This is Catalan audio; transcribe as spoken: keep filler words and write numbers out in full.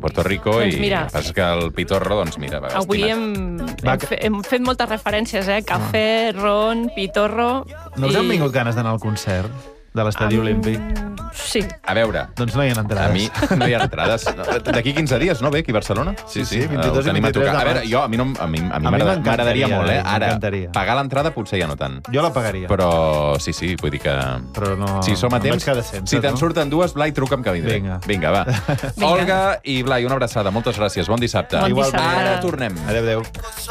Puerto Rico, Doncs i mira. el que passa és que el pitorro, doncs mira, va Avui estimat. hem, Va, hem, fe, hem fet moltes referències, eh? Cafè, ron, pitorro... No us i- han vingut ganes d'anar al concert de l'Estadi Am- Olímpic? Sí. A veure, Doncs no hi ha entrades. a mi no hi ha entrades. D'aquí quinze dies, no ve, aquí a Barcelona? Sí, sí, vint-i-dos ho i tenim a vint-i-tres tocar. A de veure, maig. jo, a mi, no, a mi, a mi A mi m'agrada- m'encantaria, m'agradaria molt, eh? Ara, m'encantaria. pagar l'entrada potser ja no tant. Jo la pagaria. Però sí, sí, vull dir que... Però no- Si som a em vaig temps, quedar sense, si te'n no? surten dues, Blai, truca'm que vindré. Vinga. Vinga, va. Vinga. Olga i Blai, una abraçada. Moltes gràcies. Bon dissabte. Bon Igualment. dissabte. Ara tornem. Adéu, adéu.